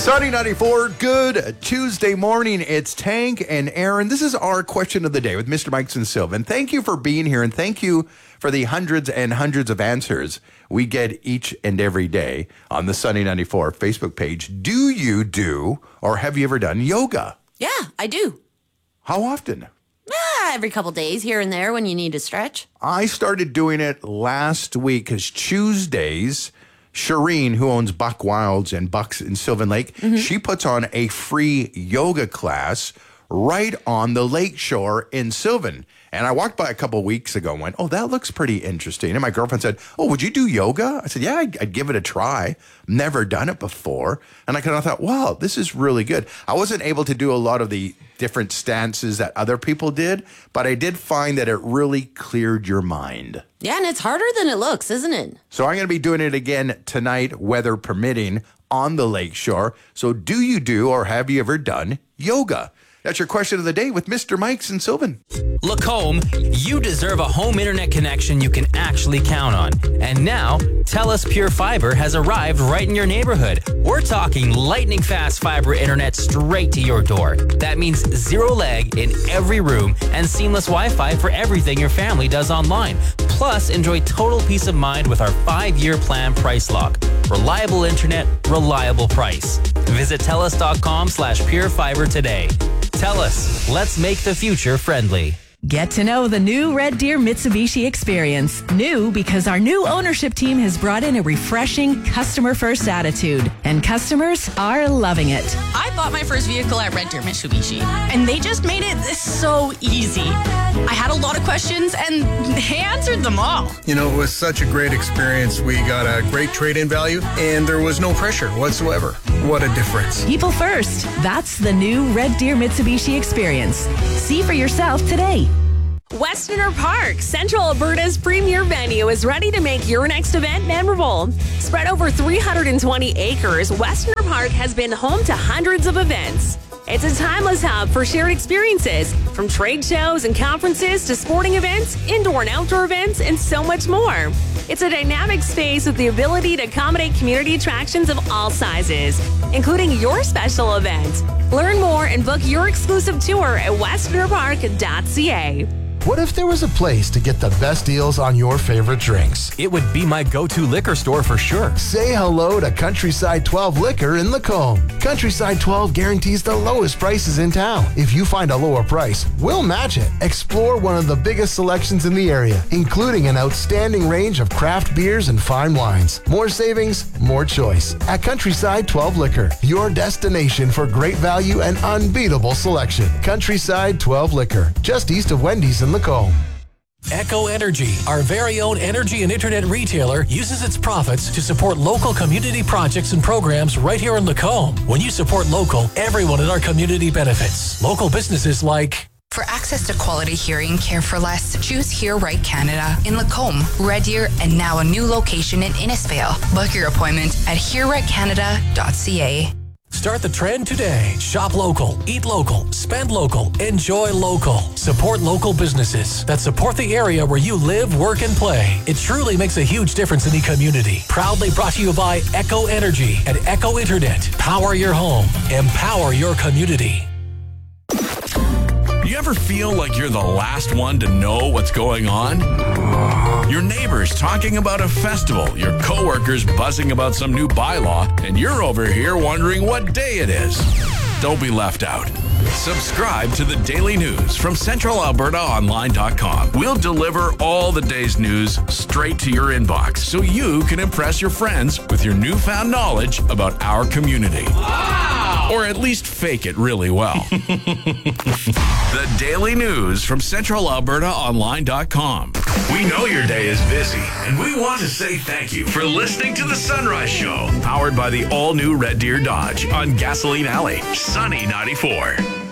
Sunny 94, good Tuesday morning. It's Tank and Aaron. This is our question of the day with Mr. Mike's and Sylvan. Thank you for being here, and thank you for the hundreds and hundreds of answers we get each and every day on the Sunny 94 Facebook page. Do you do, or have you ever done yoga? Yeah, I do. How often? Every couple days here and there when you need to stretch. I started doing it last week because Tuesdays, Shireen, who owns Buck Wilds and Bucks in Sylvan Lake, she puts on a free yoga class right on the lake shore in Sylvan. And I walked by a couple of weeks ago and went, oh, that looks pretty interesting. And my girlfriend said, oh, would you do yoga? I said, yeah, I'd give it a try. Never done it before. And I kind of thought, wow, this is really good. I wasn't able to do a lot of the different stances that other people did, but I did find that it really cleared your mind. Yeah, and it's harder than it looks, isn't it? So I'm going to be doing it again tonight, weather permitting, on the lake shore. So do you do, or have you ever done yoga? That's your question of the day with Mr. Mike's and Sylvan. Lacombe, you deserve a home internet connection you can actually count on. And now, TELUS Pure Fiber has arrived right in your neighborhood. We're talking lightning fast fiber internet straight to your door. That means zero lag in every room and seamless Wi-Fi for everything your family does online. Plus, enjoy total peace of mind with our 5-year plan price lock. Reliable internet, reliable price. Visit TELUS.com/purefiber today. TELUS, let's make the future friendly. Get to know the new Red Deer Mitsubishi experience. New because our new ownership team has brought in a refreshing customer-first attitude, and customers are loving it. I bought my first vehicle at Red Deer Mitsubishi, and they just made it so easy. I had a lot of questions, and they answered them all. You know, it was such a great experience. We got a great trade-in value, and there was no pressure whatsoever. What a difference. People first. That's the new Red Deer Mitsubishi experience. See for yourself today. Westerner Park, Central Alberta's premier venue, is ready to make your next event memorable. Spread over 320 acres, Westerner Park has been home to hundreds of events. It's a timeless hub for shared experiences, from trade shows and conferences to sporting events, indoor and outdoor events, and so much more. It's a dynamic space with the ability to accommodate community attractions of all sizes, including your special event. Learn more and book your exclusive tour at westernerpark.ca. What if there was a place to get the best deals on your favorite drinks? It would be my go-to liquor store for sure. Say hello to Countryside 12 Liquor in Lacombe. Countryside 12 guarantees the lowest prices in town. If you find a lower price, we'll match it. Explore one of the biggest selections in the area, including an outstanding range of craft beers and fine wines. More savings, more choice. At Countryside 12 Liquor, your destination for great value and unbeatable selection. Countryside 12 Liquor, just east of Wendy's in Lacombe. Echo Energy, our very own energy and internet retailer, uses its profits to support local community projects and programs right here in Lacombe. When you support local, everyone in our community benefits. Local businesses like... For access to quality hearing care for less, choose Hear Right Canada in Lacombe, Red Deer, and now a new location in Innisfail. Book your appointment at hearrightcanada.ca. Start the trend today. Shop local, eat local, spend local, enjoy local. Support local businesses that support the area where you live, work, and play. It truly makes a huge difference in the community. Proudly brought to you by Echo Energy and Echo Internet. Power your home. Empower your community. You ever feel like you're the last one to know what's going on? Your neighbors talking about a festival, your coworkers buzzing about some new bylaw, and you're over here wondering what day it is. Don't be left out. Subscribe to the Daily News from CentralAlbertaOnline.com. We'll deliver all the day's news straight to your inbox so you can impress your friends with your newfound knowledge about our community. Wow! Or at least fake it really well. The Daily News from CentralAlbertaOnline.com. We know your day is busy, and we want to say thank you for listening to The Sunrise Show, powered by the all-new Red Deer Dodge on Gasoline Alley, Sunny 94.